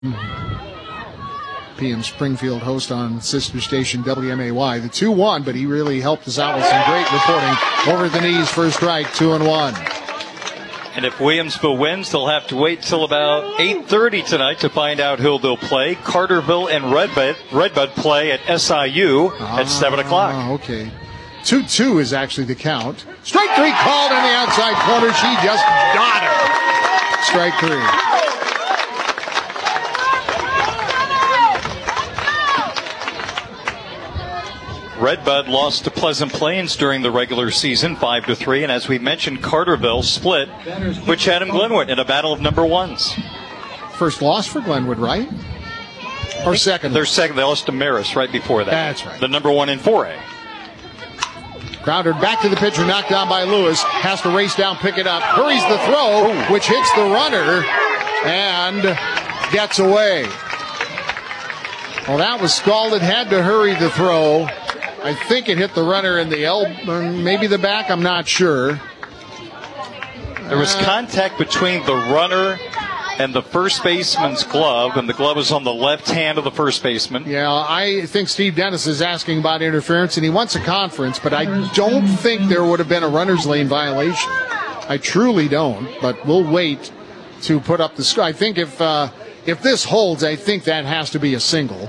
PM Springfield host on sister station WMAY. The 2-1, but he really helped us out with some great reporting. Over the knees, first strike, 2-1. And if Williamsville wins, they'll have to wait till about 8:30 tonight to find out who they'll play. Carterville and Redbud play at SIU at 7 o'clock. Okay. 2-2 is actually the count. Strike three called on the outside corner. She just got her. Strike three. Redbud lost to Pleasant Plains during the regular season, 5-3, and as we mentioned, Carterville split with Chatham-Glenwood in a battle of number ones. First loss for Glenwood, right? Or second? Their second. They lost to Marist right before that. That's right. The number one in 4A. Grounded back to the pitcher, knocked down by Lewis. Has to race down, pick it up. Hurries the throw, which hits the runner and gets away. Well, that was Scalded. Had to hurry the throw. I think it hit the runner in the elbow, maybe the back, I'm not sure. There was contact between the runner and the first baseman's glove, and the glove was on the left hand of the first baseman. Yeah, I think Steve Dennis is asking about interference, and he wants a conference, but I don't think there would have been a runner's lane violation. I truly don't, but we'll wait to put up the score. I think if this holds, I think that has to be a single.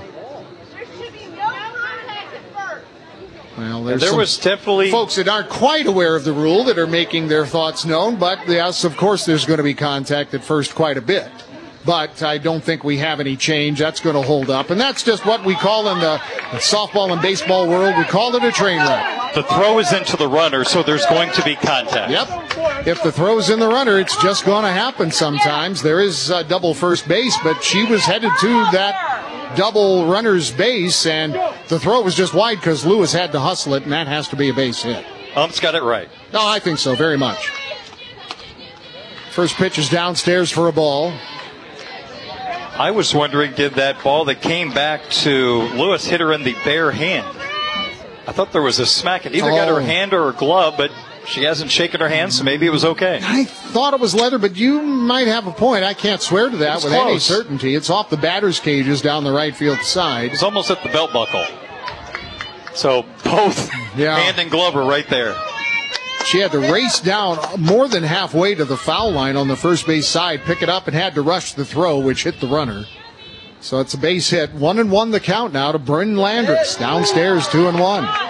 Well, there was definitely folks that aren't quite aware of the rule that are making their thoughts known, but yes, of course there's going to be contact at first quite a bit. But I don't think we have any change. That's going to hold up. And that's just what we call in the softball and baseball world, we call it a train wreck. The throw is into the runner, so there's going to be contact. Yep. If the throw's in the runner, it's just going to happen sometimes. There is a double first base, but she was headed to that double runner's base, and the throw was just wide because Lewis had to hustle it, and that has to be a base hit. Ump's got it right. No, I think so, very much. First pitch is downstairs for a ball. I was wondering, did that ball that came back to Lewis hit her in the bare hand? I thought there was a smack. It either got her hand or her glove, but she hasn't shaken her hand, so maybe it was okay. I thought it was leather, but you might have a point. I can't swear to that with any certainty. It's off the batter's cages down the right field side. It's almost at the belt buckle. So both hand and glove are right there. She had to race down more than halfway to the foul line on the first base side, pick it up, and had to rush the throw, which hit the runner. So it's a base hit. 1-1 the count now to Bryn Landris. Downstairs, 2-1.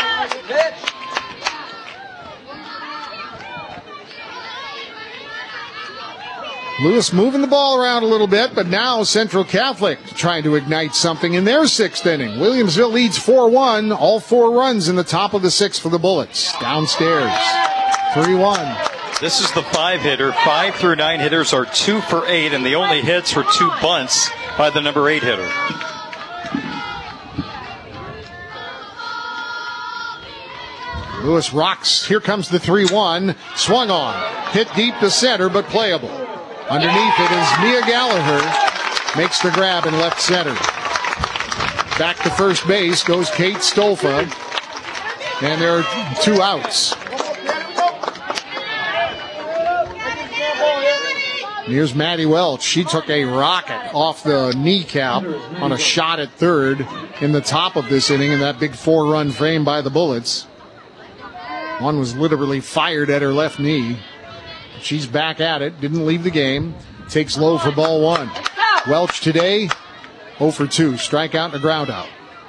Lewis moving the ball around a little bit, but now Central Catholic trying to ignite something in their sixth inning. Williamsville leads 4-1, all 4 runs in the top of the 6th for the Bullets. Downstairs, 3-1. This is the 5-hitter. 5 through 9 hitters are 2 for 8, and the only hits were 2 bunts by the number 8 hitter. Lewis rocks. Here comes the 3-1. Swung on. Hit deep to center, but playable. Underneath it is Mia Gallagher. Makes the grab in left center. Back to first base goes Kate Stolfa. And there are 2 outs. Here's Maddie Welch. She took a rocket off the kneecap on a shot at third in the top of this inning in that big 4-run frame by the Bullets. One was literally fired at her left knee. She's back at it. Didn't leave the game. Takes low for ball 1. Welch today, 0 for 2. Strikeout and a ground out.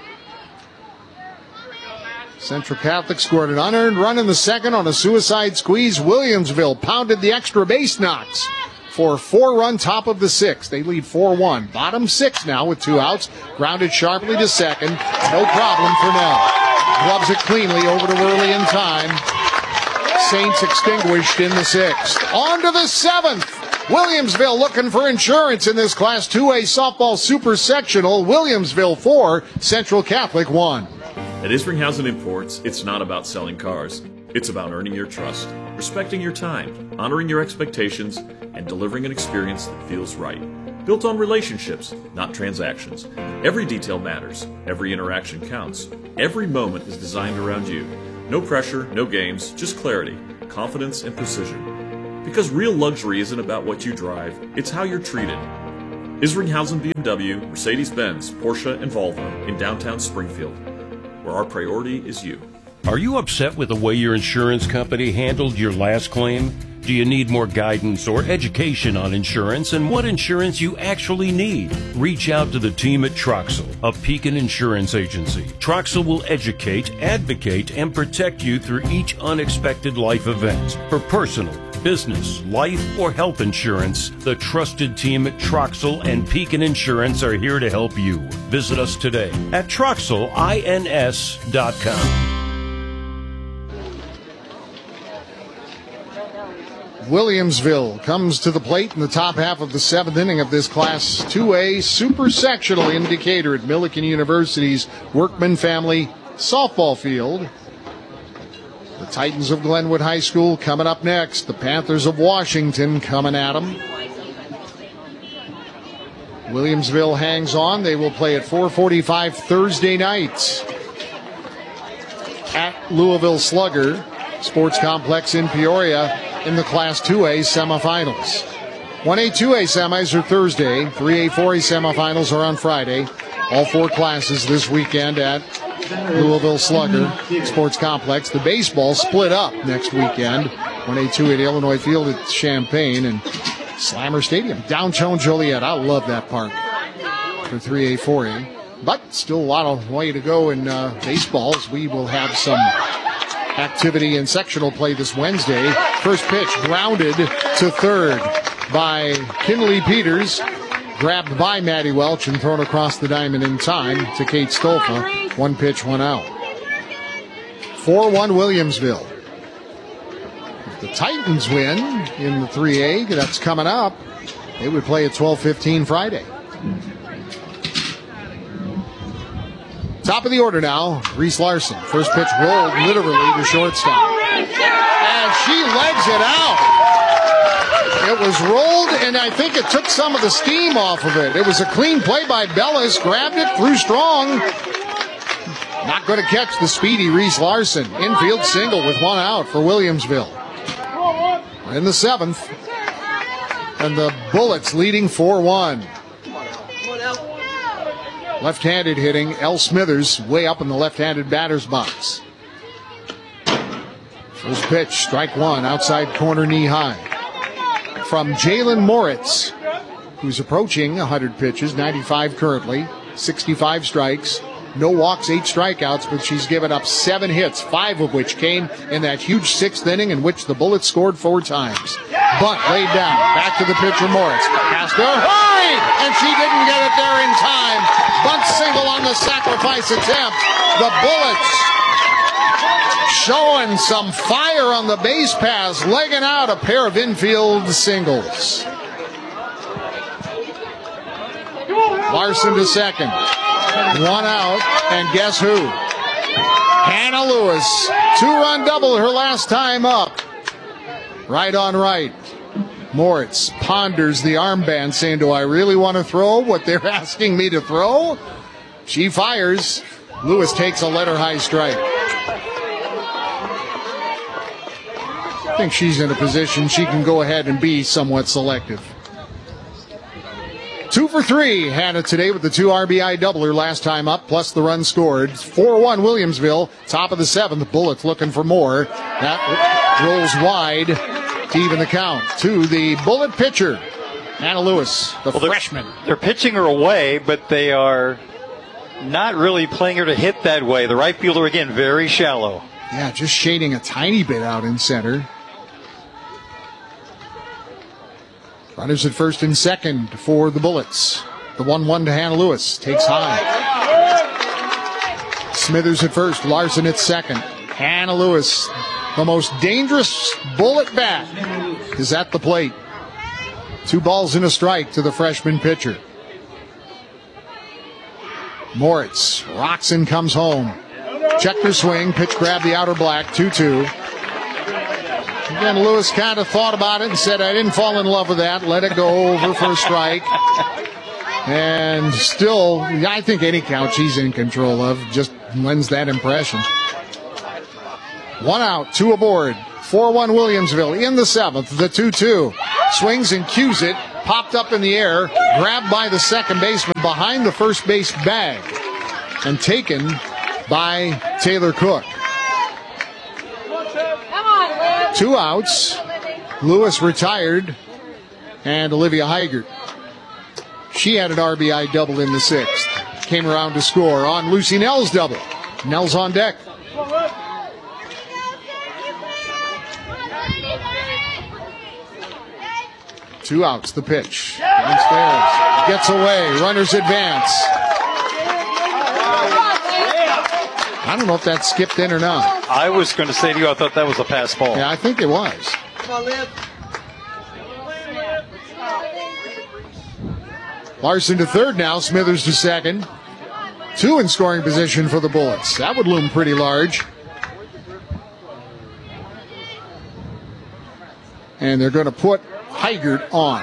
Central Catholic scored an unearned run in the second on a suicide squeeze. Williamsville pounded the extra base knocks for a 4-run top of the 6th. They lead 4-1. Bottom 6 now with 2 outs. Grounded sharply to second. No problem for Nell. Gloves it cleanly over to Worley in time. Saints extinguished in the 6th. On to the 7th. Williamsville looking for insurance in this Class 2A softball super sectional. Williamsville 4, Central Catholic 1. At Isringhausen Imports, it's not about selling cars. It's about earning your trust, respecting your time, honoring your expectations, and delivering an experience that feels right. Built on relationships, not transactions. Every detail matters. Every interaction counts. Every moment is designed around you. No pressure, no games, just clarity, confidence, and precision. Because real luxury isn't about what you drive, it's how you're treated. Isringhausen BMW, Mercedes-Benz, Porsche, and Volvo in downtown Springfield, where our priority is you. Are you upset with the way your insurance company handled your last claim? Do you need more guidance or education on insurance and what insurance you actually need? Reach out to the team at Troxel, a Pekin Insurance Agency. Troxel will educate, advocate, and protect you through each unexpected life event. For personal, business, life, or health insurance, the trusted team at Troxel and Pekin Insurance are here to help you. Visit us today at TroxelINS.com. Williamsville comes to the plate in the top half of the 7th inning of this Class 2A Super Sectional in Decatur at Millikan University's Workman Family Softball Field. The Titans of Glenwood High School coming up next. The Panthers of Washington coming at them. Williamsville hangs on. They will play at 4:45 Thursday night at Louisville Slugger Sports Complex in Peoria in the Class 2A semifinals. 1A, 2A semis are Thursday. 3A, 4A semifinals are on Friday. All 4 classes this weekend at Louisville Slugger Sports Complex. The baseball split up next weekend. 1A, 2A at Illinois Field at Champaign and Slammer Stadium, downtown Joliet. I love that park for 3A, 4A. But still a lot of way to go in baseball, as we will have some activity in sectional play this Wednesday. First pitch grounded to third by Kinley Peters, grabbed by Maddie Welch and thrown across the diamond in time to Kate Stolfa. 1 pitch, 1 out. 4-1 Williamsville. If the Titans win in the 3A, that's coming up, they would play at 12:15 Friday. Top of the order now, Reese Larson. First pitch rolled literally to shortstop. And she legs it out. It was rolled, and I think it took some of the steam off of it. It was a clean play by Bellis. Grabbed it, threw strong. Not going to catch the speedy Reese Larson. Infield single with 1 out for Williamsville. In the 7th. And the Bullets leading 4-1. Left-handed hitting, L. Smithers way up in the left-handed batter's box. First pitch, strike 1, outside corner, knee high. From Jalen Moritz, who's approaching 100 pitches, 95 currently, 65 strikes, no walks, 8 strikeouts, but she's given up 7 hits, 5 of which came in that huge 6th inning in which the Bullets scored 4 times. Bunt laid down, back to the pitcher Moritz. Has to hurry, and she didn't get it there in time. Bunt single on the sacrifice attempt. The Bullets showing some fire on the base pass, legging out a pair of infield singles. Larson to second. 1 out, and guess who? Hannah Lewis. 2-run double her last time up. Right on right. Moritz ponders the armband, saying, do I really want to throw what they're asking me to throw? She fires. Lewis takes a letter-high strike. I think she's in a position she can go ahead and be somewhat selective. 2 for 3, Hannah today with the 2 RBI doubler last time up, plus the run scored. 4-1 Williamsville, top of the 7th. Bullets looking for more. That rolls wide to even the count. To the Bullet pitcher, Hannah Lewis, the freshman. They're pitching her away, but they are not really playing her to hit that way. The right fielder, again, very shallow. Yeah, just shading a tiny bit out in center. Runners at first and second for the Bullets. The 1-1 to Hannah Lewis. Takes high. Smithers at first. Larson at second. Hannah Lewis, the most dangerous Bullet bat, is at the plate. 2 balls and a strike to the freshman pitcher. Moritz rocks and comes home. Checked her swing. Pitch grab the outer black. 2-2. Again, Lewis kind of thought about it and said, I didn't fall in love with that. Let it go over for a strike. And still, I think any count she's in control of just lends that impression. 1 out, 2 aboard. 4-1 Williamsville in the 7th. The 2-2. Swings and cues it popped up in the air, grabbed by the second baseman behind the first base bag, and taken by Taylor Cook. 2 outs. Lewis retired, and Olivia Heigert. She had an RBI double in the 6th. Came around to score on Lucy Nell's double. Nell's on deck. Two outs, the pitch. Downstairs. Gets away. Runners advance. I don't know if that skipped in or not. I was going to say to you, I thought that was a pass ball. Yeah, I think it was. Larson to third now. Smithers to second. 2 in scoring position for the Bullets. That would loom pretty large. And they're going to put Heigert on.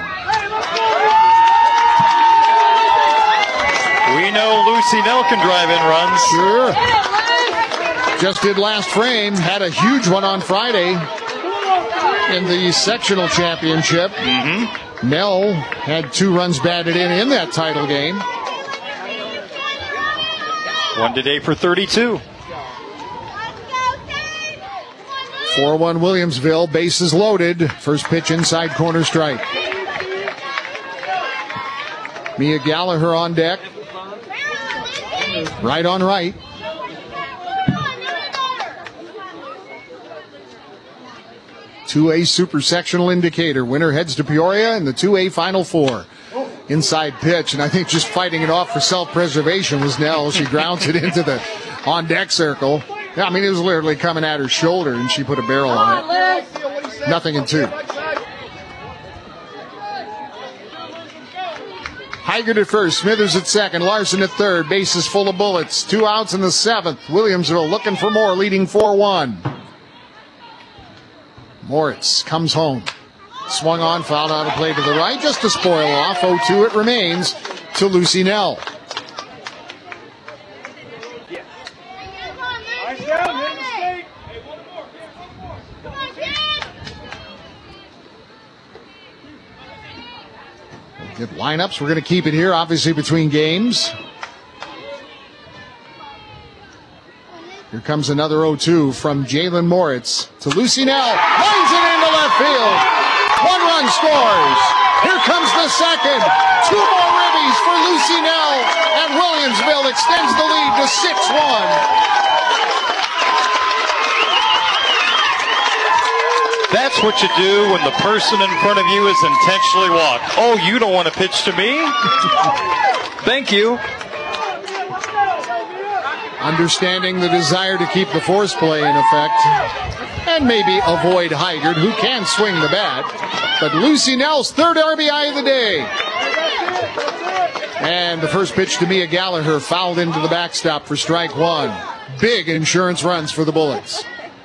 We know Lucy Nell can drive in runs. Sure. Just did last frame. Had a huge one on Friday in the sectional championship. Nell had 2 runs batted in that title game. One today for 32. 4-1 Williamsville, bases loaded. First pitch inside corner strike. Mia Gallagher on deck. Right on right. Two-A super sectional indicator. Winner heads to Peoria in the 2A Final Four. Inside pitch, and I think just fighting it off for self-preservation was Nell. She grounds it into the on-deck circle. I mean, it was literally coming at her shoulder, and she put a barrel on it. Nothing in 2. Heigert at first, Smithers at second, Larson at third. Bases full of Bullets. 2 outs in the 7th. Williamsville looking for more, leading 4-1. Moritz comes home. Swung on, fouled out of play to the right. Just to spoil off. 0-2 it remains to Lucy Nell. Good lineups. We're going to keep it here, obviously, between games. Here comes another 0-2 from Jalen Moritz to Lucy Nell. Lines it into left field. 1 run scores. Here comes the second. 2 more ribbies for Lucy Nell. And Williamsville extends the lead to 6-1. That's what you do when the person in front of you is intentionally walked. Oh, you don't want to pitch to me? Thank you. Understanding the desire to keep the force play in effect and maybe avoid Heigert, who can swing the bat. But Lucy Nell's 3rd RBI of the day. And the first pitch to Mia Gallagher fouled into the backstop for strike 1. Big insurance runs for the Bullets.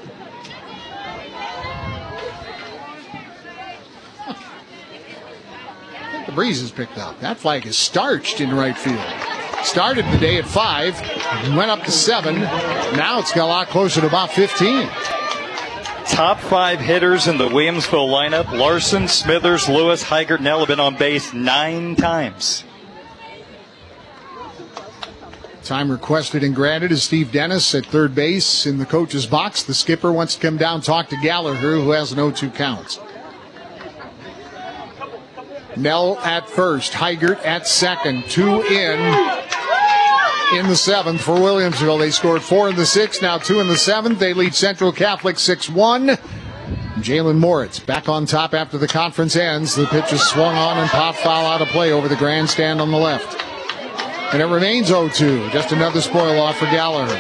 The breeze has picked up. That flag is starched in right field. Started the day at 5, went up to 7. Now it's got a lot closer to about 15. Top 5 hitters in the Williamsville lineup. Larson, Smithers, Lewis, Heigert, Nell have been on base 9 times. Time requested and granted is Steve Dennis at third base in the coach's box. The skipper wants to come down, talk to Gallagher, who has an 0-2 count. Nell at first, Heigert at second, 2 in the 7th for Williamsville. They scored 4 in the 6th, now 2 in the 7th. They lead Central Catholic 6-1. Jalen Moritz back on top after the conference ends. The pitch is swung on and popped foul out of play over the grandstand on the left. And it remains 0-2. Just another spoil off for Gallagher.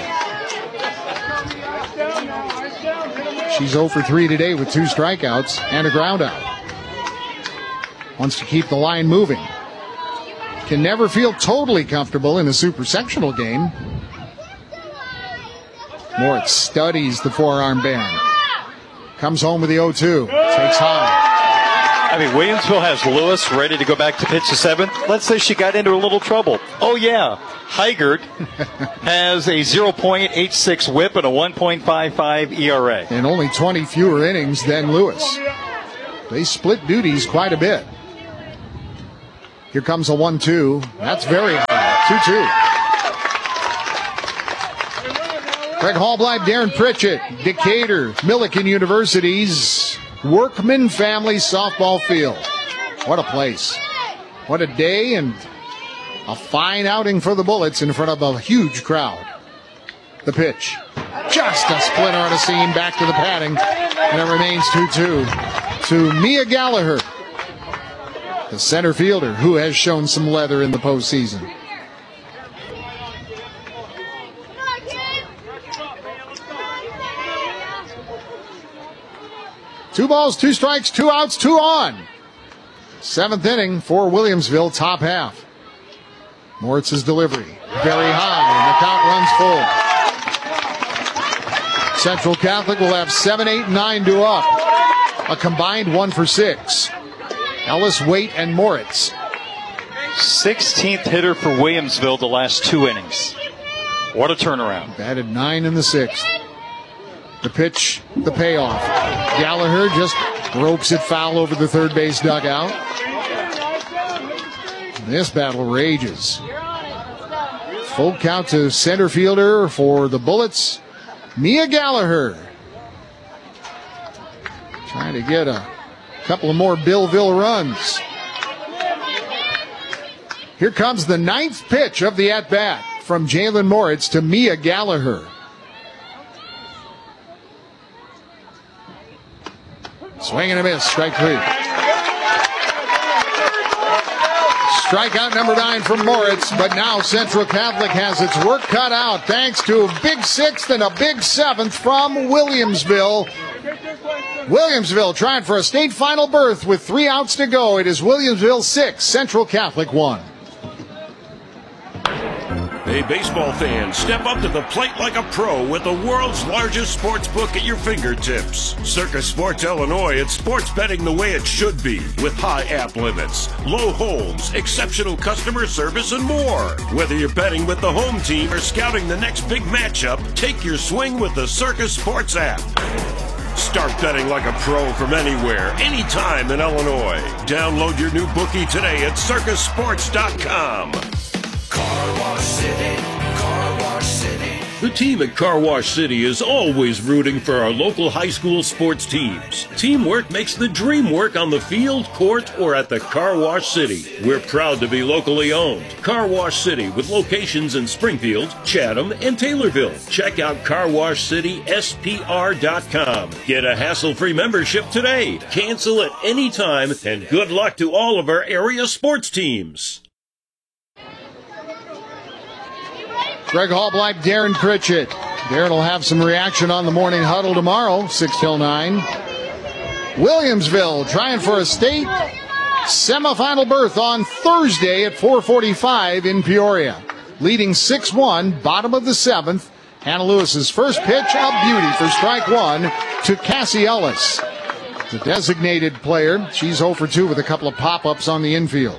She's 0 for 3 today with 2 strikeouts and a ground out. Wants to keep the line moving. Can never feel totally comfortable in a super sectional game. Moritz studies the forearm band. Comes home with the 0-2. Takes high. I mean, Williamsville has Lewis ready to go back to pitch the 7th. Let's say she got into a little trouble. Oh, yeah. Heigert has a 0.86 whip and a 1.55 ERA. And only 20 fewer innings than Lewis. They split duties quite a bit. Here comes a 1-2. That's very high. 2-2. Craig Hallbleib, Darren Pritchett, Decatur, Millikan University's Workman Family Softball Field. What a place. What a day and a fine outing for the Bullets in front of a huge crowd. The pitch. Just a splinter on a seam back to the padding. And it remains 2-2 to Mia Gallagher, the center fielder who has shown some leather in the postseason. Two balls, two strikes, two outs, two on. Seventh inning for Williamsville, top half. Moritz's delivery, very high, and the count runs full. Central Catholic will have 7, 8, 9 to up. A combined 1 for 6. Ellis, Waite, and Moritz. 16th hitter for Williamsville the last 2 innings. What a turnaround. Batted 9 in the 6th. The pitch, the payoff. Gallagher just ropes it foul over the third base dugout. This battle rages. Full count to center fielder for the Bullets, Mia Gallagher. Trying to get a couple of more Billville runs. Here comes the 9th pitch of the at-bat from Jalen Moritz to Mia Gallagher. Swing and a miss, strike 3. Strikeout number 9 from Moritz, but now Central Catholic has its work cut out thanks to a big 6th and a big 7th from Williamsville. Williamsville trying for a state final berth with 3 outs to go. It is Williamsville 6, Central Catholic 1. Hey, baseball fans, step up to the plate like a pro with the world's largest sports book at your fingertips. Circus Sports Illinois, it's sports betting the way it should be, with high app limits, low holds, exceptional customer service, and more. Whether you're betting with the home team or scouting the next big matchup, take your swing with the Circus Sports app. Start betting like a pro from anywhere, anytime in Illinois. Download your new bookie today at circusports.com. Car Wash City, Car Wash City. The team at Car Wash City is always rooting for our local high school sports teams. Teamwork makes the dream work on the field, court, or at the Car Wash City. We're proud to be locally owned. Car Wash City with locations in Springfield, Chatham, and Taylorville. Check out carwashcityspr.com. Get a hassle-free membership today. Cancel at any time, and good luck to all of our area sports teams. Greg Hallbleib, Darren Pritchett. Darren will have some reaction on the morning huddle tomorrow, 6 till 9. Williamsville trying for a state semifinal berth on Thursday at 4:45 in Peoria. Leading 6-1, bottom of the 7th. Hannah Lewis's first pitch, a beauty for strike 1 to Cassie Ellis. The designated player, she's 0 for 2 with a couple of pop-ups on the infield.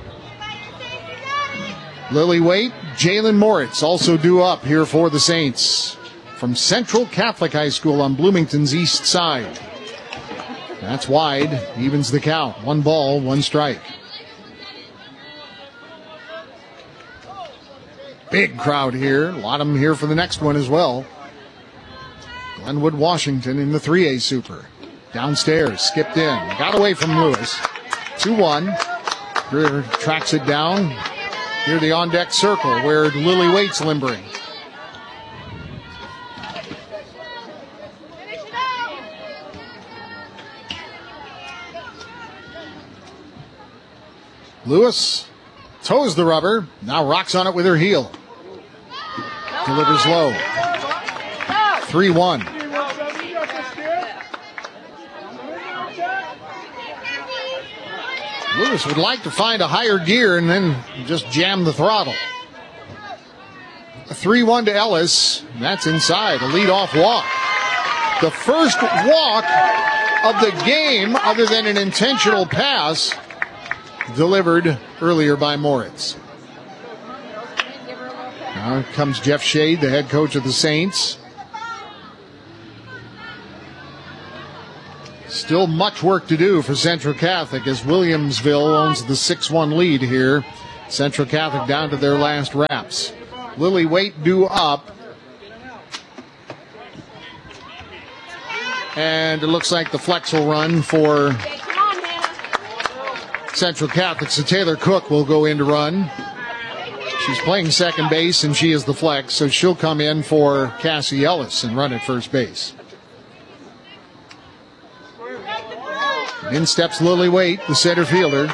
Lily Waite, Jalen Moritz also due up here for the Saints from Central Catholic High School on Bloomington's east side. That's wide, evens the count. 1 ball, 1 strike. Big crowd here. A lot of them here for the next one as well. Glenwood, Washington in the 3A Super. Downstairs, skipped in, got away from Lewis. 2-1. Greer tracks it down. Near the on-deck circle where Lily Waite's limbering. Lewis toes the rubber, now rocks on it with her heel. Delivers low. 3-1. Lewis would like to find a higher gear and then just jam the throttle. A 3-1 to Ellis. That's inside. A leadoff walk. The first walk of the game, other than an intentional pass, delivered earlier by Moritz. Now comes Jeff Shade, the head coach of the Saints. Still much work to do for Central Catholic as Williamsville owns the 6-1 lead here. Central Catholic down to their last wraps. Lily Waite due up. And it looks like the flex will run for Central Catholic. So Taylor Cook will go in to run. She's playing second base and she is the flex, so she'll come in for Cassie Ellis and run at first base. In steps Lily Waite, the center fielder.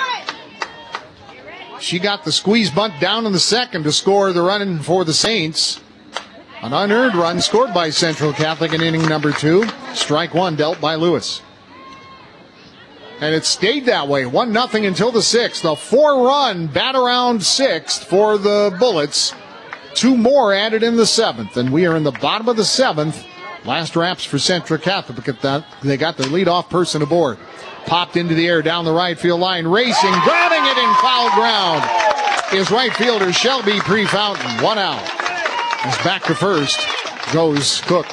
She got the squeeze bunt down in the second to score the run for the Saints. An unearned run scored by Central Catholic in inning number 2. Strike one dealt by Lewis. And it stayed that way, 1-0 until the 6th. A 4-run bat around 6th for the Bullets. 2 more added in the 7th, and we are in the bottom of the 7th. Last wraps for Central Catholic. Look at that. They got their leadoff person aboard. Popped into the air down the right field line, racing, grounding it in foul ground is right fielder Shelby Prefountain. 1 out. As back to first goes Cook.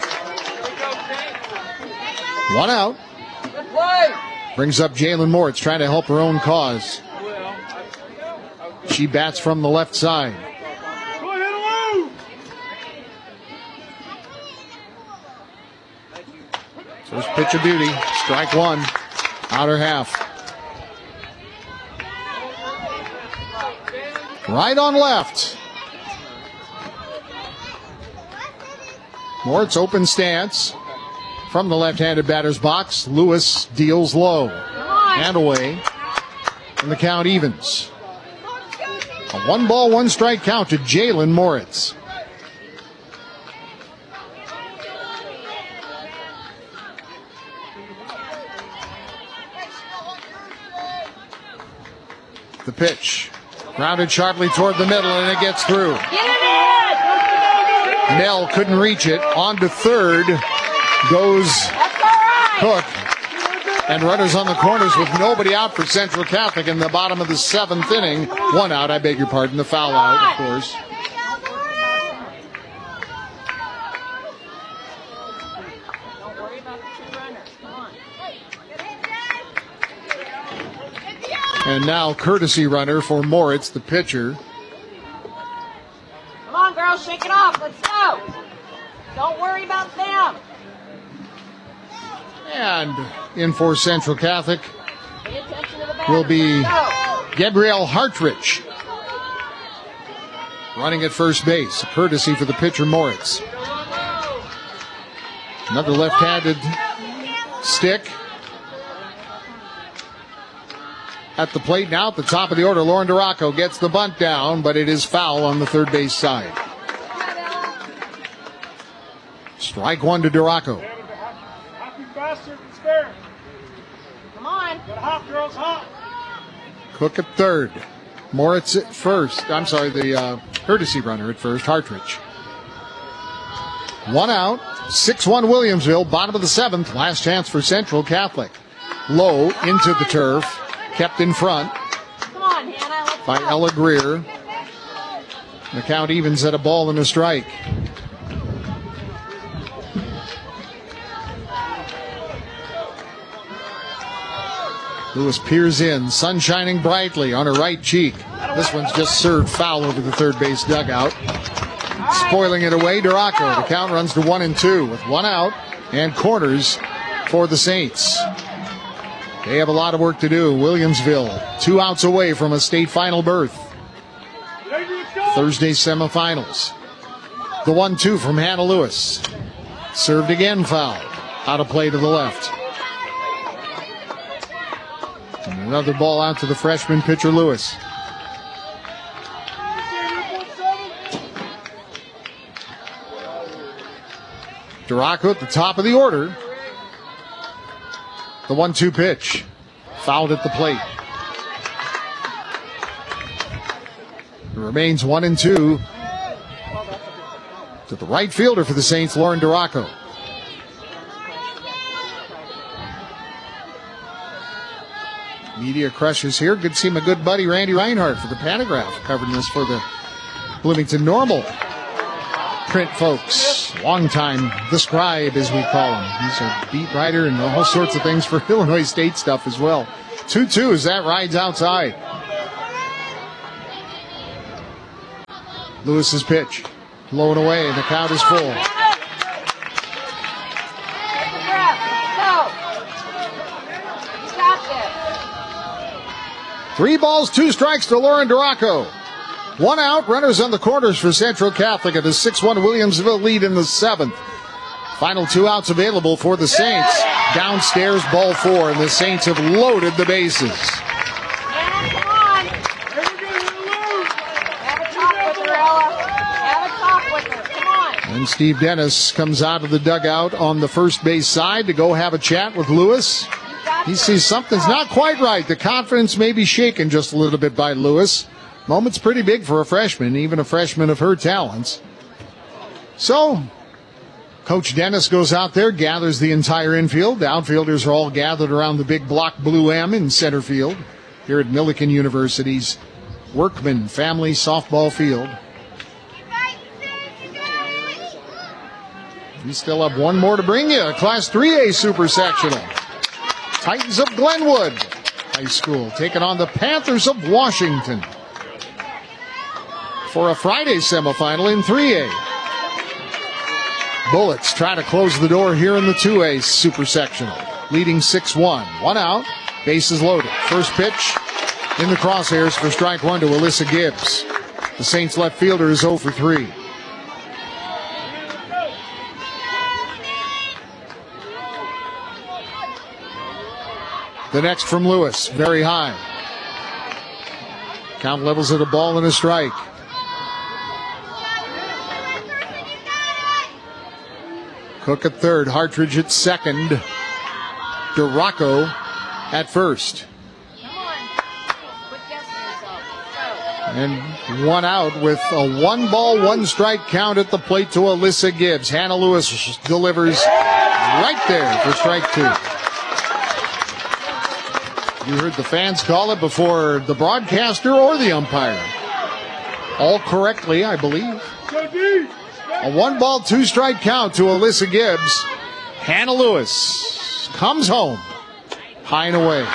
1 out. Brings up Jalen Moritz, trying to help her own cause. She bats from the left side. First pitch of beauty. Strike one. Outer half. Right on left. Moritz open stance. From the left-handed batter's box, Lewis deals low and away, and the count evens. A 1-ball, 1-strike count to Jalen Moritz. The pitch, grounded sharply toward the middle, and it gets through. Nell couldn't reach it. On to third goes Cook, and runners on the corners with nobody out for Central Catholic in the bottom of the 7th inning. 1 out, I beg your pardon, the foul out, of course. And now courtesy runner for Moritz, the pitcher. Come on, girls, shake it off. Let's go. Don't worry about them. And in for Central Catholic will be Gabrielle Hartrich. Running at first base. A courtesy for the pitcher, Moritz. Another left-handed stick. At the plate now, at the top of the order, Lauren Duraco gets the bunt down, but it is foul on the third base side. Strike one to Duraco. Come on. Cook at third. Moritz at first. I'm sorry, the courtesy runner at first, Hartrich. 1 out. 6-1 Williamsville, bottom of the 7th. Last chance for Central Catholic. Low into the turf. Kept in front Come on, Hannah. Let's by go. Ella Greer. The count evens at a ball and a strike. Lewis peers in, sun shining brightly on her right cheek. This one's just served foul over the third base dugout. Spoiling it away, Duraco. The count runs to 1-2 with 1 out and corners for the Saints. They have a lot of work to do. Williamsville, 2 outs away from a state final berth. Thursday semifinals. The 1-2 from Hannah Lewis. Served again, foul. Out of play to the left. And another ball out to the freshman pitcher, Lewis. Duraco at the top of the order. The 1-2 pitch. Fouled at the plate. It remains 1-2 to the right fielder for the Saints, Lauren Duraco. Media crushes here. Good to see my good buddy Randy Reinhardt for the Panagraph covering this for the Bloomington Normal. Trent folks, longtime The Scribe, as we call him. He's a beat writer and all sorts of things for Illinois State stuff as well. 2-2 as that rides outside. Lewis's pitch, low and away, and the count is full. Take a breath. Go. You got this. 3 balls, 2 strikes to Lauren Duraco. 1 out, runners on the corners for Central Catholic at a 6-1 Williamsville lead in the 7th. Final 2 outs available for the Saints. Downstairs, ball 4, and the Saints have loaded the bases. Anna, come on. Have a talk with her, Ella. Have a talk with her. Come on. And Steve Dennis comes out of the dugout on the first base side to go have a chat with Lewis. He sees something's not quite right. The confidence may be shaken just a little bit by Lewis. Moment's pretty big for a freshman, even a freshman of her talents. So, Coach Dennis goes out there, gathers the entire infield. The outfielders are all gathered around the big block blue M in center field here at Millikan University's Workman Family Softball Field. We still have one more to bring you, a Class 3A Super Sectional. Titans of Glenwood High School taking on the Panthers of Washington for a Friday semifinal in 3A. Bullets try to close the door here in the 2A Super Sectional, leading 6-1. 1 out, bases loaded. First pitch in the crosshairs for strike 1 to Alyssa Gibbs. The Saints left fielder is 0 for 3. The next from Lewis, very high. Count levels at a ball and a strike. Cook at third, Hartridge at second, Duraco at first. And 1 out with a 1-ball, 1-strike count at the plate to Alyssa Gibbs. Hannah Lewis delivers right there for strike 2. You heard the fans call it before the broadcaster or the umpire. All correctly, I believe. A 1-ball, 2-strike count to Alyssa Gibbs. Hannah Lewis comes home, high and away.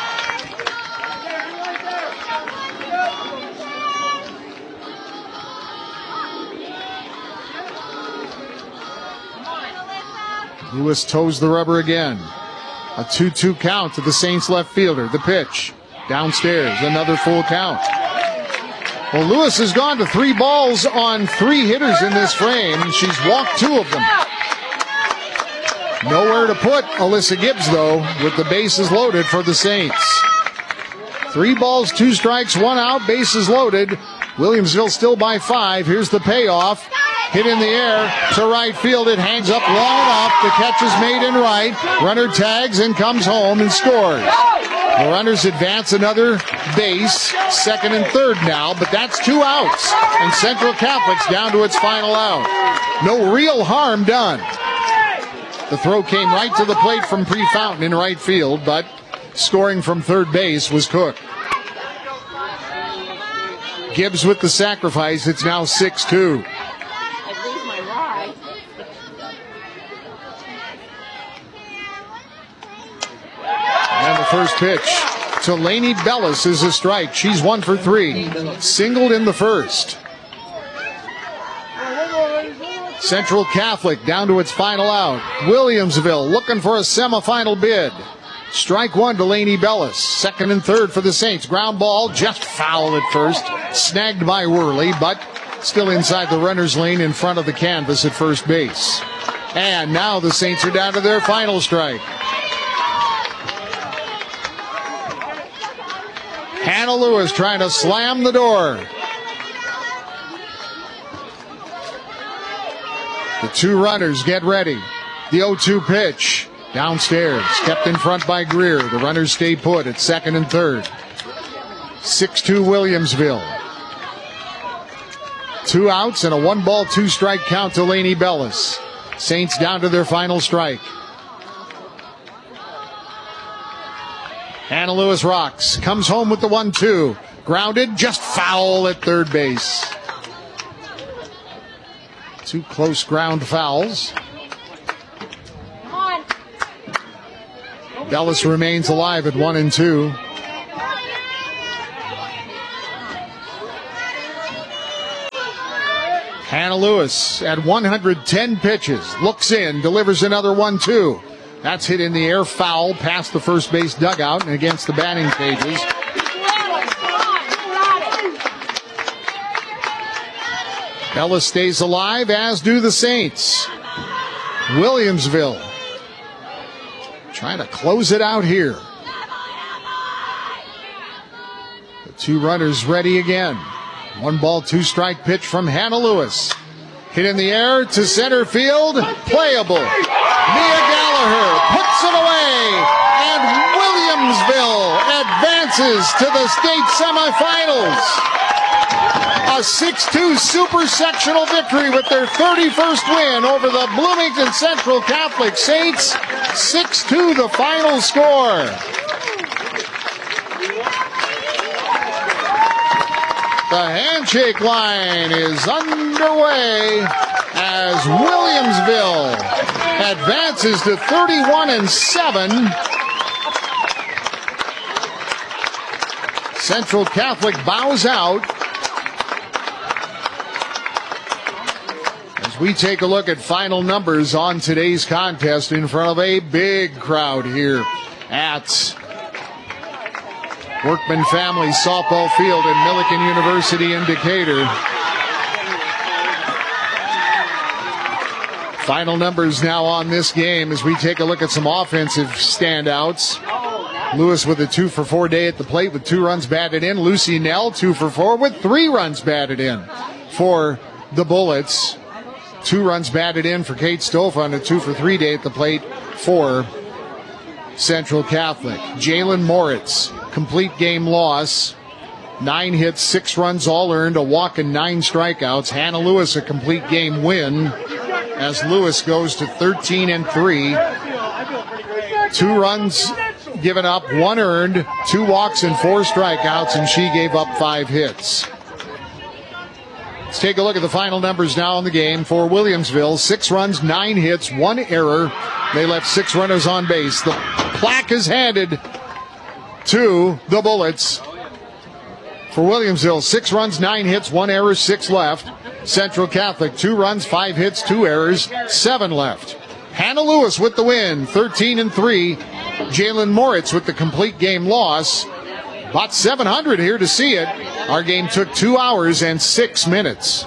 Lewis toes the rubber again. A 2-2 count to the Saints left fielder. The pitch downstairs, another full count. Well, Lewis has gone to 3 balls on 3 hitters in this frame. She's walked 2 of them. Nowhere to put Alyssa Gibbs, though, with the bases loaded for the Saints. 3 balls, 2 strikes, 1 out, bases loaded. Williamsville still by 5. Here's the payoff. Hit in the air to right field. It hangs up long enough. The catch is made in right. Runner tags and comes home and scores. The runners advance another base, second and third now, but that's 2 outs. And Central Catholic's down to its final out. No real harm done. The throw came right to the plate from Pre-Fountain in right field, but scoring from third base was Cook. Gibbs with the sacrifice. It's now 6-2. And the first pitch to Lainey Bellis is a strike. She's 1 for 3. Singled in the first. Central Catholic down to its final out. Williamsville looking for a semifinal bid. Strike 1 to Lainey Bellis. Second and third for the Saints. Ground ball just foul at first. Snagged by Worley, but still inside the runner's lane in front of the canvas at first base. And now the Saints are down to their final strike. Hannah Lewis trying to slam the door. The 2 runners get ready. The 0-2 pitch. Downstairs. Kept in front by Greer. The runners stay put at second and third. 6-2 Williamsville. 2 outs and a 1-ball, 2-strike count to Lainey Bellis. Saints down to their final strike. Hannah Lewis rocks. Comes home with the 1-2. Grounded, just foul at third base. 2 close ground fouls. Come on. Bellis remains alive at 1-2. Hannah Lewis at 110 pitches. Looks in, delivers another 1-2. That's hit in the air, foul, past the first base dugout and against the batting cages. Bellis stays alive, as do the Saints. Williamsville trying to close it out here. The 2 runners ready again. 1 ball, 2 strike pitch from Hannah Lewis. Hit in the air to center field. Playable. Mia Gallagher puts it away. And Williamsville advances to the state semifinals. A 6-2 super sectional victory with their 31st win over the Bloomington Central Catholic Saints. 6-2 the final score. The handshake line is underway as Williamsville advances to 31-7. Central Catholic bows out. As we take a look at final numbers on today's contest in front of a big crowd here at Workman Family Softball Field at Millikin University in Decatur. Final numbers now on this game as we take a look at some offensive standouts. Lewis with a 2-for-4 day at the plate with 2 runs batted in. Lucy Nell 2-for-4 with 3 runs batted in for the Bullets. 2 runs batted in for Kate Stoff on a 2-for-3 day at the plate for Central Catholic. Jalen Moritz, complete game loss. 9 hits, 6 runs all earned, a walk and 9 strikeouts. Hannah Lewis a complete game win as Lewis goes to 13-3. 2 runs given up, 1 earned, 2 walks and 4 strikeouts, and she gave up 5 hits. Let's take a look at the final numbers now in the game for Williamsville. 6 runs, 9 hits, 1 error. They left 6 runners on base. The plaque is handed to the Bullets. For Williamsville, 6 runs, 9 hits, 1 error, 6 left. Central Catholic, 2 runs, 5 hits, 2 errors, 7 left. Hannah Lewis with the win, 13-3. Jalen Moritz with the complete game loss. About 700 here to see it. Our game took 2 hours and 6 minutes.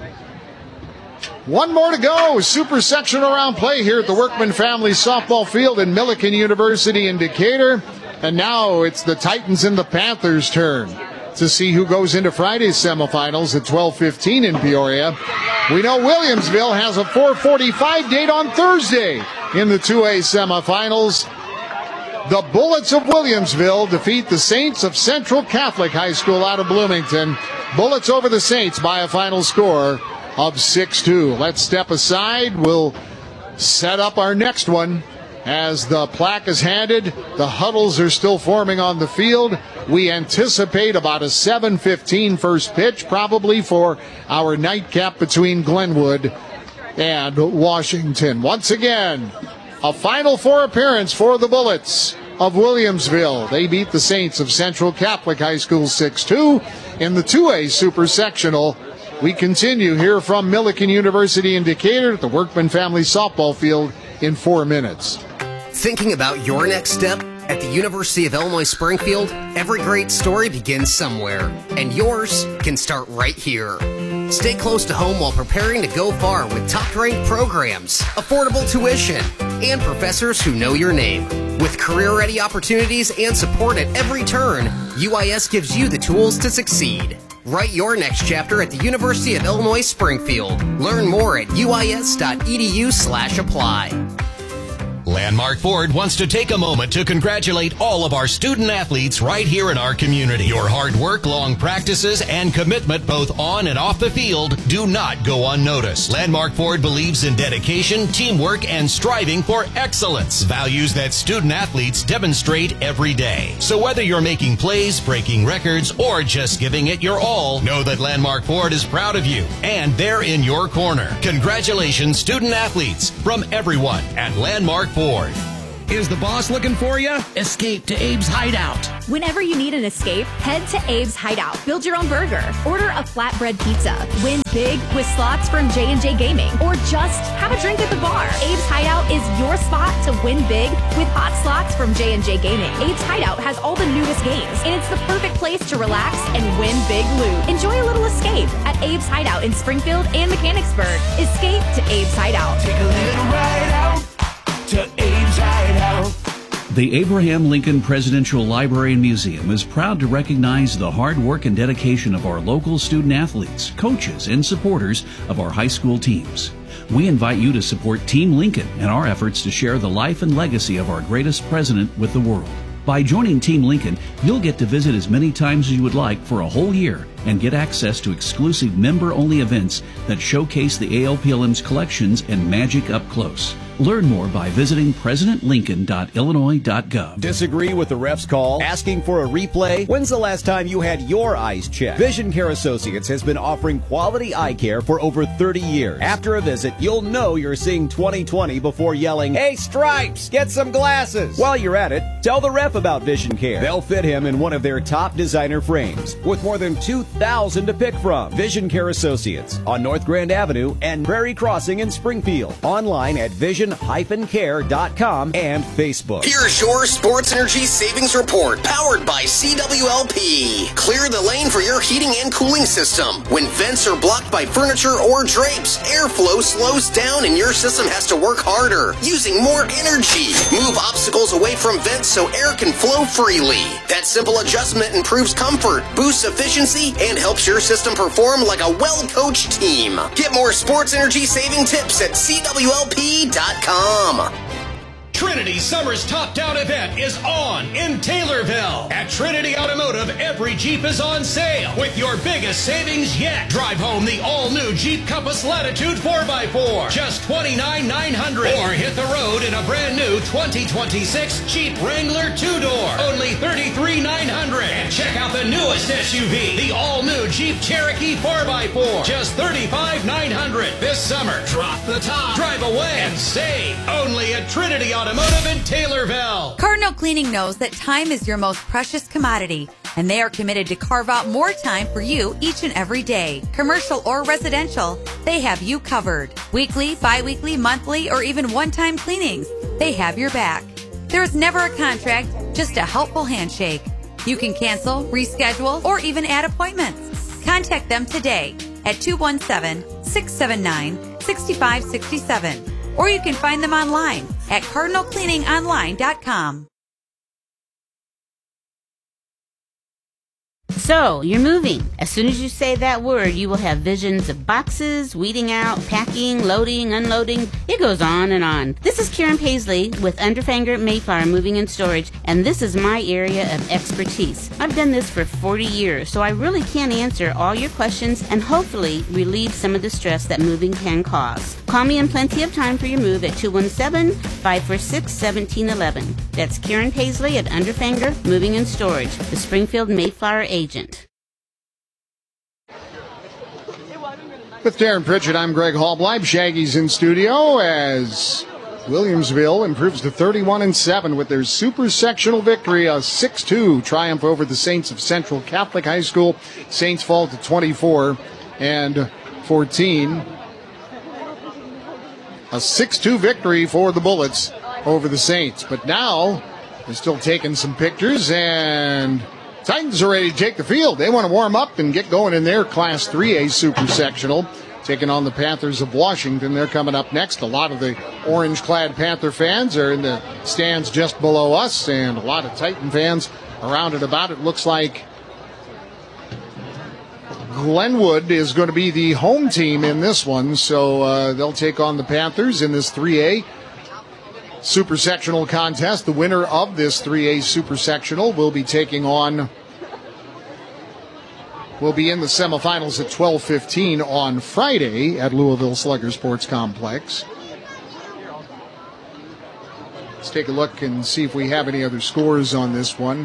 1 more to go. Super sectional round play here at the Workman Family Softball Field in Millikin University in Decatur. And now it's the Titans and the Panthers' turn to see who goes into Friday's semifinals at 12:15 in Peoria. We know Williamsville has a 4:45 date on Thursday in the 2A semifinals. The Bullets of Williamsville defeat the Saints of Central Catholic High School out of Bloomington. Bullets over the Saints by a final score of 6-2. Let's step aside. We'll set up our next one. As the plaque is handed, the huddles are still forming on the field. We anticipate about a 7:15 first pitch, probably for our nightcap between Glenwood and Washington. Once again, a Final Four appearance for the Bullets of Williamsville. They beat the Saints of Central Catholic High School 6-2 in the 2A Super Sectional. We continue here from Millikin University in Decatur at the Workman Family Softball Field in 4 minutes. Thinking about your next step? At the University of Illinois Springfield, every great story begins somewhere, and yours can start right here. Stay close to home while preparing to go far with top-ranked programs, affordable tuition, and professors who know your name. With career-ready opportunities and support at every turn, UIS gives you the tools to succeed. Write your next chapter at the University of Illinois Springfield. Learn more at uis.edu/apply. Landmark Ford wants to take a moment to congratulate all of our student athletes right here in our community. Your hard work, long practices, and commitment both on and off the field do not go unnoticed. Landmark Ford believes in dedication, teamwork, and striving for excellence, values that student athletes demonstrate every day. So whether you're making plays, breaking records, or just giving it your all, know that Landmark Ford is proud of you, and they're in your corner. Congratulations, student athletes, from everyone at Landmark Ford. Is the boss looking for you? Escape to Abe's Hideout. Whenever you need an escape, head to Abe's Hideout. Build your own burger. Order a flatbread pizza. Win big with slots from J&J Gaming. Or just have a drink at the bar. Abe's Hideout is your spot to win big with hot slots from J&J Gaming. Abe's Hideout has all the newest games, and it's the perfect place to relax and win big loot. Enjoy a little escape at Abe's Hideout in Springfield and Mechanicsburg. Escape to Abe's Hideout. Take a little ride out to Abe's Hideout. The Abraham Lincoln Presidential Library and Museum is proud to recognize the hard work and dedication of our local student athletes, coaches, and supporters of our high school teams. We invite you to support Team Lincoln in our efforts to share the life and legacy of our greatest president with the world. By joining Team Lincoln, you'll get to visit as many times as you would like for a whole year and get access to exclusive member-only events that showcase the ALPLM's collections and magic up close. Learn more by visiting presidentlincoln.illinois.gov. Disagree with the ref's call? Asking for a replay? When's the last time you had your eyes checked? Vision Care Associates has been offering quality eye care for over 30 years. After a visit, you'll know you're seeing 20/20 before yelling, "Hey, Stripes, get some glasses!" While you're at it, tell the ref about Vision Care. They'll fit him in one of their top designer frames with more than 2,000 to pick from. Vision Care Associates on North Grand Avenue and Prairie Crossing in Springfield. Online at vision-care.com and Facebook. Here's your Sports Energy Savings Report, powered by CWLP. Clear the lane for your heating and cooling system. When vents are blocked by furniture or drapes, airflow slows down and your system has to work harder, using more energy. Move obstacles away from vents so air can flow freely. That simple adjustment improves comfort, boosts efficiency, and helps your system perform like a well-coached team. Get more sports energy saving tips at CWLP.com. Trinity Summer's Top Down event is on in Taylorville. At Trinity Automotive, every Jeep is on sale with your biggest savings yet. Drive home the all-new Jeep Compass Latitude 4x4, just $29,900. Or hit the road in a brand new 2026 Jeep Wrangler 2-door, only $33,900. And check out the newest SUV, the all-new Jeep Cherokee 4x4, just $35,900. This summer, drop the top, drive away, and save only at Trinity Automotive in Taylorville. Cardinal Cleaning knows that time is your most precious commodity, and they are committed to carve out more time for you each and every day. Commercial or residential, they have you covered. Weekly, bi-weekly, monthly, or even one-time cleanings, they have your back. There is never a contract, just a helpful handshake. You can cancel, reschedule, or even add appointments. Contact them today at 217-679-6567. Or you can find them online at cardinalcleaningonline.com. So, you're moving. As soon as you say that word, you will have visions of boxes, weeding out, packing, loading, unloading. It goes on and on. This is Karen Paisley with Underfanger Mayflower Moving and Storage, and this is my area of expertise. I've done this for 40 years, so I really can answer all your questions and hopefully relieve some of the stress that moving can cause. Call me in plenty of time for your move at 217-546-1711. That's Karen Paisley at Underfanger Moving and Storage, the Springfield Mayflower agent. With Darren Pritchett, I'm Greg Hallbleib. Shaggy's in studio as Williamsville improves to 31-7 with their super sectional victory, a 6-2 triumph over the Saints of Central Catholic High School. Saints fall to 24-14. A 6-2 victory for the Bullets over the Saints. But now they're still taking some pictures, and Titans are ready to take the field. They want to warm up and get going in their Class 3A Super Sectional, taking on the Panthers of Washington. They're coming up next. A lot of the orange-clad Panther fans are in the stands just below us, and a lot of Titan fans around and about. It looks like Glenwood is going to be the home team in this one, so they'll take on the Panthers in this 3A. super sectional contest. The winner of this 3A super sectional will be in the semifinals at 12:15 on Friday at Louisville Slugger Sports Complex. Let's take a look and see if we have any other scores on this one.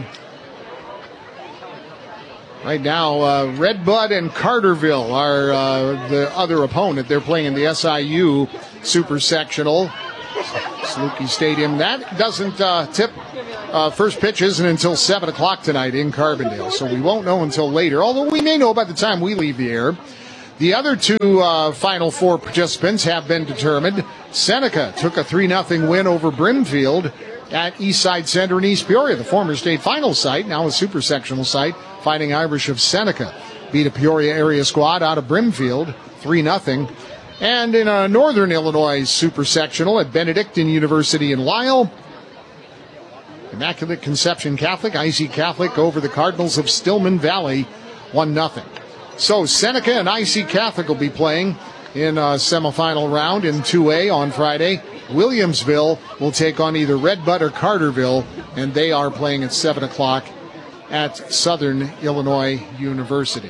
Right now, Red Bud and Carterville are the other opponent. They're playing in the SIU Super Sectional. Saluki Stadium. That doesn't tip. First pitch isn't until 7 o'clock tonight in Carbondale, so we won't know until later, although we may know by the time we leave the air. The other two Final Four participants have been determined. Seneca took a 3-0 win over Brimfield at Eastside Center in East Peoria, the former state final site, now a super sectional site. Fighting Irish of Seneca beat a Peoria area squad out of Brimfield 3-0. And in a Northern Illinois super sectional at Benedictine University in Lisle, Immaculate Conception Catholic, IC Catholic over the Cardinals of Stillman Valley 1-0. So Seneca and IC Catholic will be playing in a semifinal round in 2A on Friday. Williamsville will take on either Red Bud or Carterville, and they are playing at 7 o'clock at Southern Illinois University.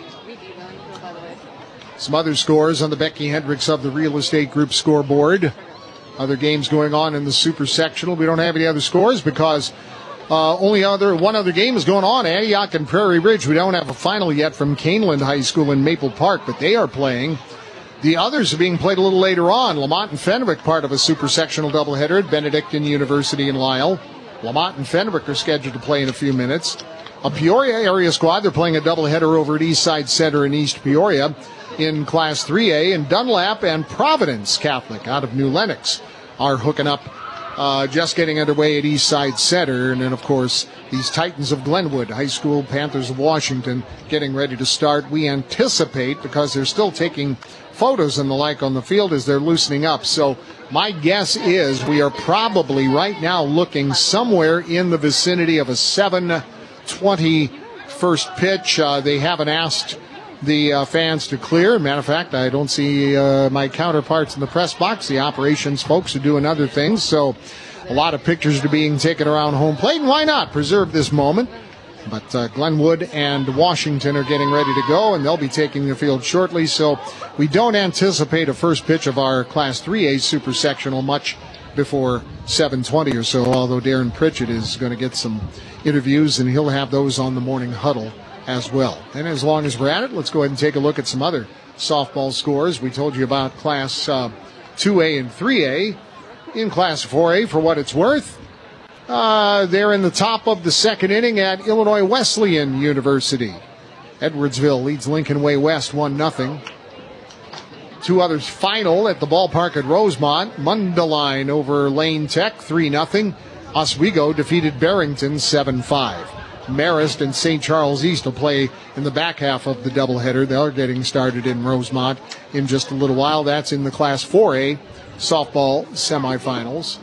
Some other scores on the Becky Hendricks of the Real Estate Group scoreboard. Other games going on in the super sectional. We don't have any other scores because one other game is going on. Antioch and Prairie Ridge. We don't have a final yet from Caneland High School in Maple Park, but they are playing. The others are being played a little later on. Lamont and Fenwick, part of a super sectional doubleheader at Benedictine University in Lisle. Lamont and Fenwick are scheduled to play in a few minutes. A Peoria area squad, they're playing a doubleheader over at Eastside Center in East Peoria in Class 3A. And Dunlap and Providence Catholic out of New Lenox are hooking up, just getting underway at Eastside Center. And then, of course, these Titans of Glenwood High School, Panthers of Washington, getting ready to start. We anticipate, because they're still taking photos and the like on the field as they're loosening up. So my guess is we are probably right now looking somewhere in the vicinity of a 7:20 first pitch. They haven't asked the fans to clear. Matter of fact, I don't see my counterparts in the press box. The operations folks are doing other things. So a lot of pictures are being taken around home plate. And why not preserve this moment? But Glenwood and Washington are getting ready to go, and they'll be taking the field shortly. So we don't anticipate a first pitch of our Class 3A Super Sectional much before 7:20 or so, although Darren Pritchett is going to get some interviews, and he'll have those on the morning huddle as well. And as long as we're at it, let's go ahead and take a look at some other softball scores. We told you about Class 2A and 3A. In Class 4A, for what it's worth, they're in the top of the second inning at Illinois Wesleyan University. Edwardsville leads Lincoln Way West 1-0. Two others final at the ballpark at Rosemont. Mundelein over Lane Tech 3-0. Oswego defeated Barrington 7-5. Marist and St. Charles East will play in the back half of the doubleheader. They're getting started in Rosemont in just a little while. That's in the Class 4A softball semifinals.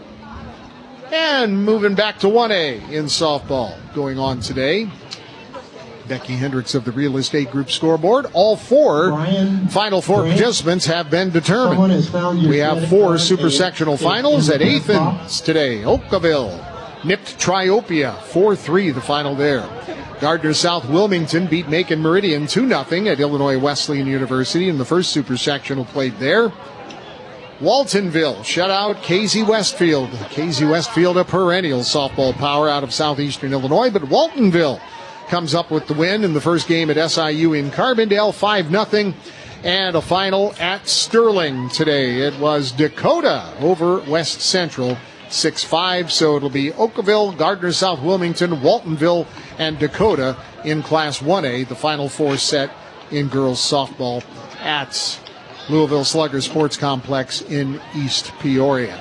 And moving back to 1A in softball going on today. Becky Hendricks of the Real Estate Group scoreboard. All four Final Four participants have been determined. We have four super sectional finals at Athens today. Oakville nipped Triopia 4-3, the final there. Gardner South Wilmington beat Macon Meridian 2-0 at Illinois Wesleyan University in the first super sectional played there. Waltonville shut out Casey Westfield. Casey Westfield, a perennial softball power out of southeastern Illinois, but Waltonville comes up with the win in the first game at SIU in Carbondale, 5-0. And a final at Sterling today. It was Dakota over West Central, 6-5. So it'll be Oakville, Gardner South Wilmington, Waltonville, and Dakota in Class 1A, the Final Four set in girls softball at Louisville Slugger Sports Complex in East Peoria.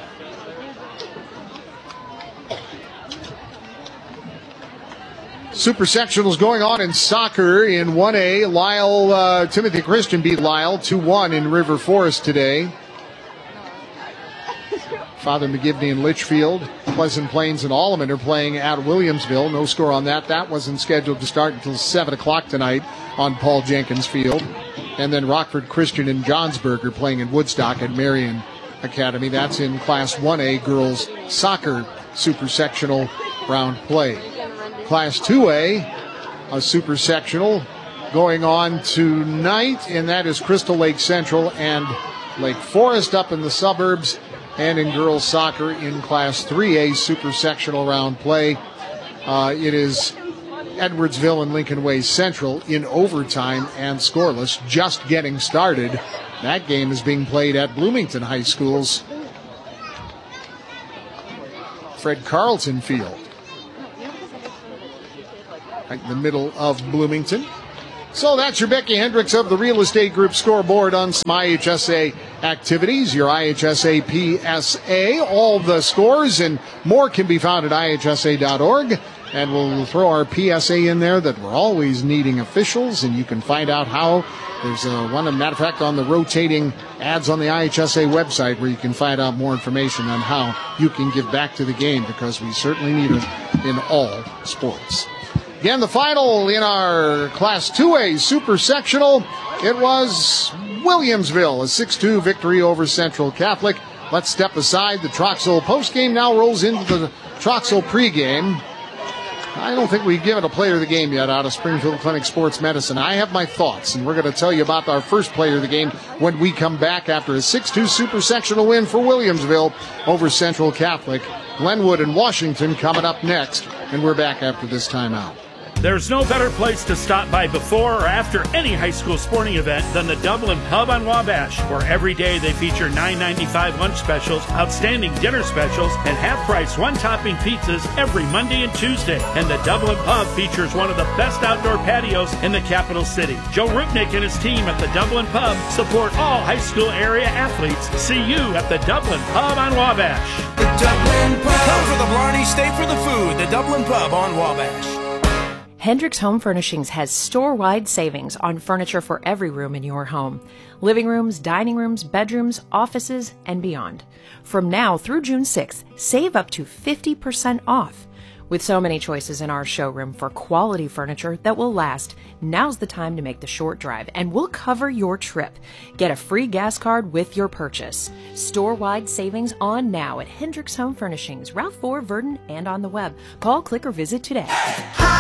Super sectionals going on in soccer in 1A. Lisle, Timothy Christian beat Lisle 2-1 in River Forest today. Father McGivney and Litchfield, Pleasant Plains and Alleman are playing at Williamsville. No score on that. That wasn't scheduled to start until 7 o'clock tonight on Paul Jenkins Field. And then Rockford Christian and Johnsburg are playing in Woodstock at Marion Academy. That's in Class 1A girls soccer super sectional round play. Class 2A, a super sectional going on tonight, and that is Crystal Lake Central and Lake Forest up in the suburbs. And in girls soccer in Class 3A super sectional round play, it is Edwardsville and Lincoln Way Central in overtime and scoreless, just getting started. That game is being played at Bloomington High School's Fred Carlton Field, right in the middle of Bloomington. So that's your Becky Hendricks of the Real Estate Group scoreboard on some IHSA activities, your IHSA PSA. All the scores and more can be found at IHSA.org. And we'll throw our PSA in there that we're always needing officials, and you can find out how. There's one, matter of fact, on the rotating ads on the IHSA website where you can find out more information on how you can give back to the game, because we certainly need it in all sports. Again, the final in our Class 2A Super Sectional, it was Williamsville, a 6-2 victory over Central Catholic. Let's step aside. The Troxel postgame now rolls into the Troxel pregame. I don't think we've given a player of the game yet out of Springfield Clinic Sports Medicine. I have my thoughts, and we're going to tell you about our first player of the game when we come back after a 6-2 Super Sectional win for Williamsville over Central Catholic. Glenwood and Washington coming up next, and we're back after this timeout. There's no better place to stop by before or after any high school sporting event than the Dublin Pub on Wabash, where every day they feature $9.95 lunch specials, outstanding dinner specials, and half-price one-topping pizzas every Monday and Tuesday. And the Dublin Pub features one of the best outdoor patios in the capital city. Joe Rupnick and his team at the Dublin Pub support all high school area athletes. See you at the Dublin Pub on Wabash. The Dublin Pub. Come for the Blarney, stay for the food. The Dublin Pub on Wabash. Hendricks Home Furnishings has store-wide savings on furniture for every room in your home. Living rooms, dining rooms, bedrooms, offices, and beyond. From now through June 6th, save up to 50% off. With so many choices in our showroom for quality furniture that will last, now's the time to make the short drive, and we'll cover your trip. Get a free gas card with your purchase. Store-wide savings on now at Hendricks Home Furnishings, Route 4, Verdon, and on the web. Call, click, or visit today.